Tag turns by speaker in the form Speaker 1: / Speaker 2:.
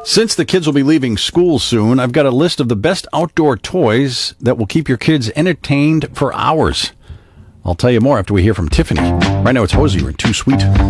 Speaker 1: Since the kids will be leaving school soon, I've got a list of the best outdoor toys that will keep your kids entertained for hours. I'll tell you more after we hear from Tiffany. Right now it's Hosier and Too Sweet.